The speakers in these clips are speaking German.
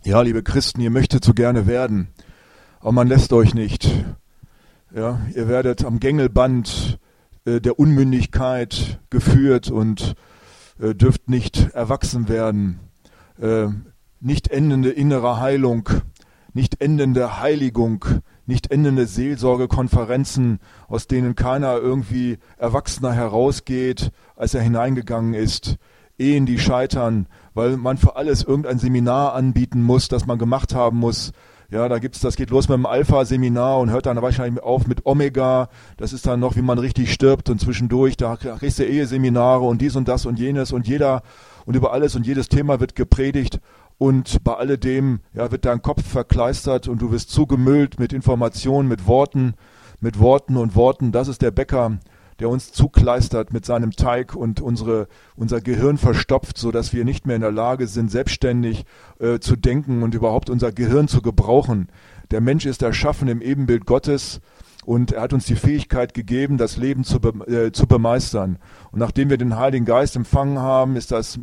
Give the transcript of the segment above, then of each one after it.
Ja, liebe Christen, ihr möchtet so gerne werden, aber man lässt euch nicht. Ja, ihr werdet am Gängelband der Unmündigkeit geführt und dürft nicht erwachsen werden. Nicht endende innere Heilung, nicht endende Heiligung, nicht endende Seelsorgekonferenzen, aus denen keiner irgendwie erwachsener herausgeht, als er hineingegangen ist. Ehen, die scheitern, weil man für alles irgendein Seminar anbieten muss, das man gemacht haben muss. Ja, das geht los mit dem Alpha-Seminar und hört dann wahrscheinlich auf mit Omega. Das ist dann noch, wie man richtig stirbt und zwischendurch, da kriegst du Eheseminare und dies und das und jenes und jeder und über alles und jedes Thema wird gepredigt und bei alledem, ja, wird dein Kopf verkleistert und du wirst zugemüllt mit Informationen, mit Worten und Worten. Das ist der Bäcker, der uns zukleistert mit seinem Teig und unser Gehirn verstopft, sodass wir nicht mehr in der Lage sind, selbstständig zu denken und überhaupt unser Gehirn zu gebrauchen. Der Mensch ist erschaffen im Ebenbild Gottes und er hat uns die Fähigkeit gegeben, das Leben zu bemeistern. Und nachdem wir den Heiligen Geist empfangen haben, ist das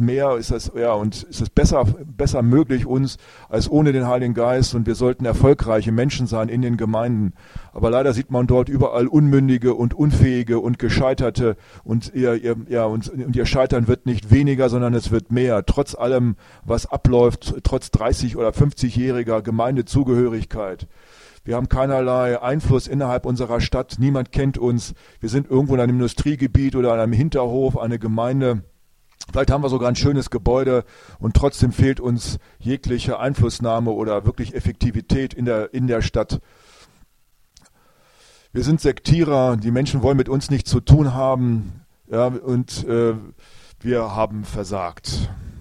besser möglich uns als ohne den Heiligen Geist und wir sollten erfolgreiche Menschen sein in den Gemeinden. Aber leider sieht man dort überall Unmündige und Unfähige und Gescheiterte und ihr Scheitern wird nicht weniger, sondern es wird mehr. Trotz allem, was abläuft, trotz 30- oder 50-jähriger Gemeindezugehörigkeit. Wir haben keinerlei Einfluss innerhalb unserer Stadt. Niemand kennt uns. Wir sind irgendwo in einem Industriegebiet oder an einem Hinterhof, eine Gemeinde. Vielleicht haben wir sogar ein schönes Gebäude und trotzdem fehlt uns jegliche Einflussnahme oder wirklich Effektivität in der Stadt. Wir sind Sektierer. Die Menschen wollen mit uns nichts zu tun haben. Ja, und wir haben versagt.